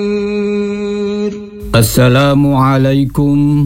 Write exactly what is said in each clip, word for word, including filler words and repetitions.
Assalamualaikum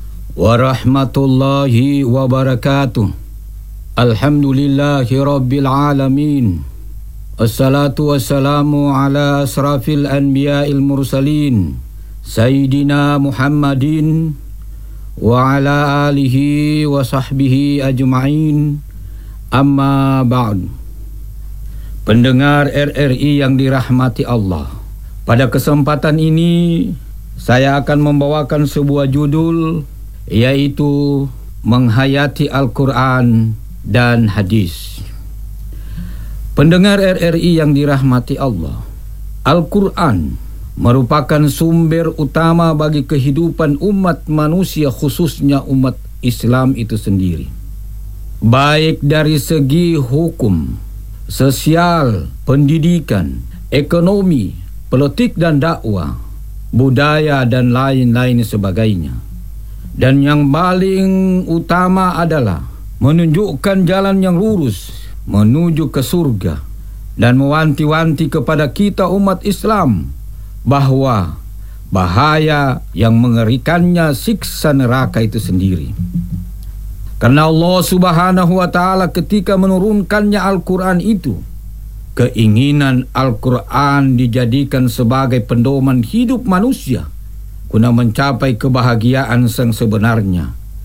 warahmatullahi wabarakatuh. Alhamdulillahi rabbil alamin. Assalatu wassalamu ala asrafil anbiya'il mursalin Sayyidina Muhammadin wa ala alihi wa sahbihi ajma'in. Amma ba'd. Pendengar R R I yang dirahmati Allah, pada kesempatan ini saya akan membawakan sebuah judul, yaitu menghayati Al-Quran dan Hadis. Pendengar R R I yang dirahmati Allah, Al-Quran merupakan sumber utama bagi kehidupan umat manusia, khususnya umat Islam itu sendiri. Baik dari segi hukum, sosial, pendidikan, ekonomi, politik dan dakwah, budaya dan lain-lain sebagainya. Dan yang paling utama adalah menunjukkan jalan yang lurus menuju ke surga, dan mewanti-wanti kepada kita umat Islam bahwa bahaya yang mengerikannya siksa neraka itu sendiri. Karena Allah Subhanahu wa ta'ala ketika menurunkannya Al-Quran itu, keinginan Al-Quran dijadikan sebagai pedoman hidup manusia guna mencapai kebahagiaan yang sebenarnya,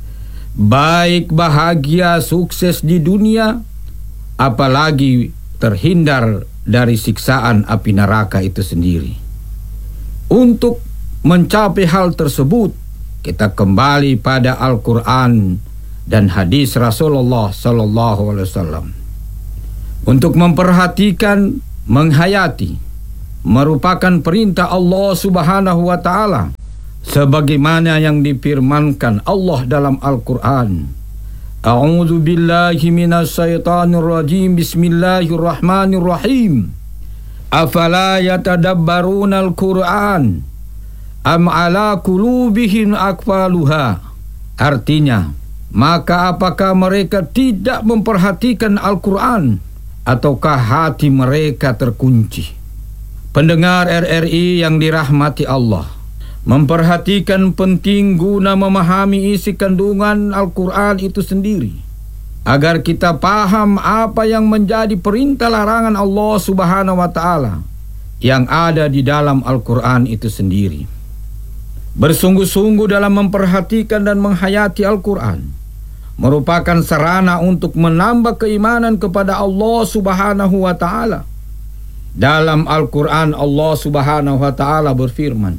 baik bahagia sukses di dunia, apalagi terhindar dari siksaan api neraka itu sendiri. Untuk mencapai hal tersebut, kita kembali pada Al-Quran dan hadis Rasulullah Sallallahu Alaihi Wasallam. Untuk memperhatikan, menghayati, merupakan perintah Allah Subhanahu wa ta'ala, sebagaimana yang difirmankan Allah dalam Al-Quran. A'udzu billahi minas syaitanir rajim. Bismillahirrahmanirrahim. Afala yatadabbaruna al-Qur'an am ala qulubihim aqfaluha. Artinya, maka apakah mereka tidak memperhatikan Al-Quran, ataukah hati mereka terkunci? Pendengar R R I yang dirahmati Allah, memperhatikan penting guna memahami isi kandungan Al-Quran itu sendiri, agar kita paham apa yang menjadi perintah larangan Allah Subhanahu wa ta'ala yang ada di dalam Al-Quran itu sendiri. Bersungguh-sungguh dalam memperhatikan dan menghayati Al-Quran merupakan sarana untuk menambah keimanan kepada Allah Subhanahu wa ta'ala. Dalam Al-Quran Allah Subhanahu wa ta'ala berfirman,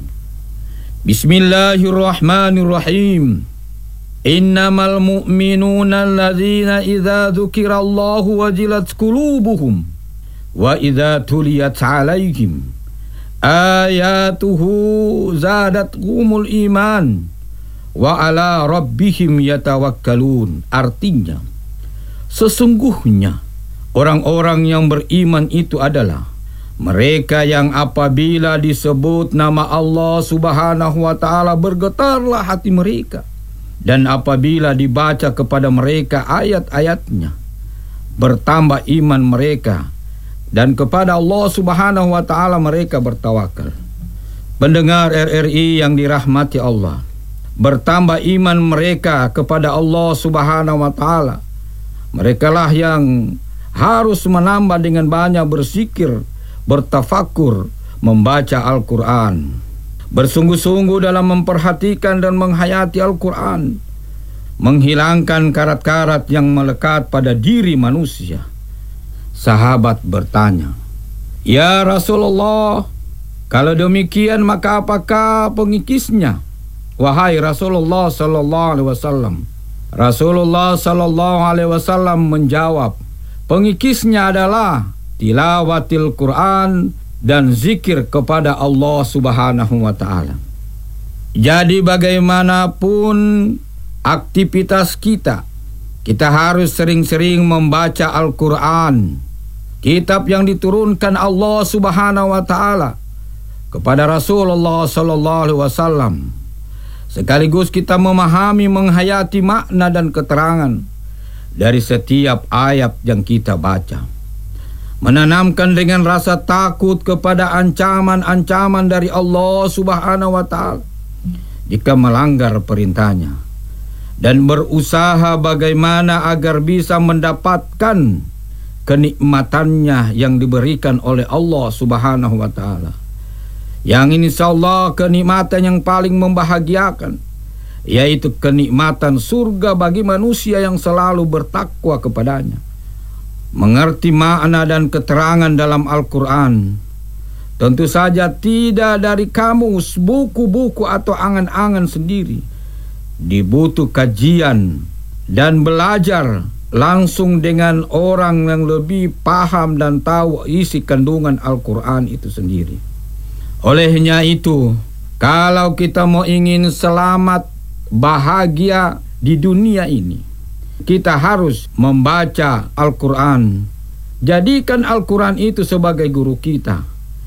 Bismillahirrahmanirrahim. Innamal mu'minuna alladzina idza dzukirallahu wajilat qulubuhum wa idza tuliyat 'alaihim ayatuhu zadatuhumul iman wa ala rabbihim yatawakkalun. Artinya, sesungguhnya orang-orang yang beriman itu adalah mereka yang apabila disebut nama Allah Subhanahu wa ta'ala bergetarlah hati mereka, dan apabila dibaca kepada mereka ayat-ayatnya bertambah iman mereka, dan kepada Allah Subhanahu wa ta'ala mereka bertawakal. Pendengar R R I yang dirahmati Allah, bertambah iman mereka kepada Allah Subhanahu wa ta'ala, merekalah yang harus menambah dengan banyak berzikir, bertafakur, membaca Al-Quran, bersungguh-sungguh dalam memperhatikan dan menghayati Al-Quran, menghilangkan karat-karat yang melekat pada diri manusia. Sahabat bertanya, "Ya Rasulullah, kalau demikian maka apakah pengikisnya?" Wahai Rasulullah Sallallahu Alaihi Wasallam, Rasulullah Sallallahu Alaihi Wasallam menjawab, pengikisnya adalah tilawatil Quran dan zikir kepada Allah Subhanahu wa ta'ala. Jadi bagaimanapun aktivitas kita, kita harus sering-sering membaca Al-Quran, kitab yang diturunkan Allah Subhanahu wa ta'ala kepada Rasulullah Sallallahu Alaihi Wasallam. Sekaligus kita memahami, menghayati makna dan keterangan dari setiap ayat yang kita baca. menanamkan dengan rasa takut kepada ancaman-ancaman dari Allah Subhanahu wa Ta'ala jika melanggar perintahnya, dan berusaha bagaimana agar bisa mendapatkan kenikmatannya yang diberikan oleh Allah Subhanahu wa Ta'ala, yang insya Allah kenikmatan yang paling membahagiakan, yaitu kenikmatan surga bagi manusia yang selalu bertakwa kepadanya. Mengerti makna dan keterangan dalam Al-Quran tentu saja tidak dari kamus, buku-buku atau angan-angan sendiri. Dibutuh kajian dan belajar langsung dengan orang yang lebih paham dan tahu isi kandungan Al-Quran itu sendiri. Olehnya itu, kalau kita mau ingin selamat bahagia di dunia ini, kita harus membaca Al-Quran. Jadikan Al-Quran itu sebagai guru kita,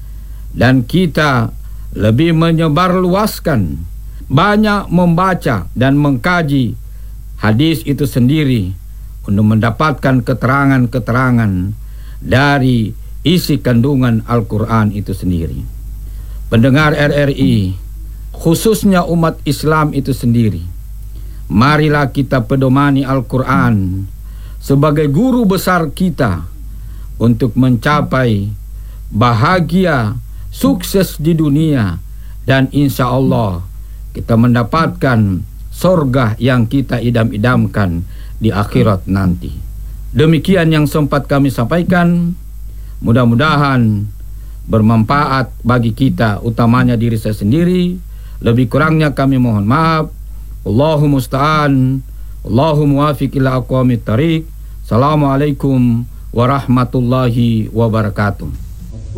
dan kita lebih menyebarluaskan, banyak membaca dan mengkaji hadis itu sendiri untuk mendapatkan keterangan-keterangan dari isi kandungan Al-Quran itu sendiri. Pendengar R R I, khususnya umat Islam itu sendiri, marilah kita pedomani Al-Quran sebagai guru besar kita untuk mencapai bahagia, sukses di dunia, dan insya Allah kita mendapatkan surga yang kita idam-idamkan di akhirat nanti. Demikian yang sempat kami sampaikan, mudah-mudahan bermanfaat bagi kita, utamanya diri saya sendiri. Lebih kurangnya kami mohon maaf. Allahu musta'an, Allahu muwafiq ila aqwamit thariq. Assalamualaikum warahmatullahi wabarakatuh.